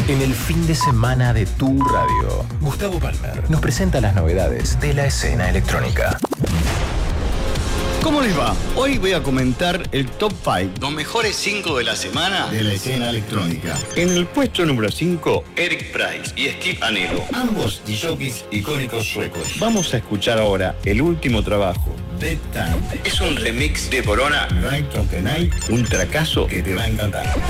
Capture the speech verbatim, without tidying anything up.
En el fin de semana de tu radio, Gustavo Palmer nos presenta las novedades de la escena electrónica. ¿Cómo les va? Hoy voy a comentar el top cinco, los mejores cinco de la semana de la escena electrónica. En el puesto número cinco, Eric Price y Steve Anello, ambos DJs icónicos suecos. Vamos a escuchar ahora el último trabajo, Bedtime. Es un remix de Corona, Right of the Night, un tracazo que te va a encantar.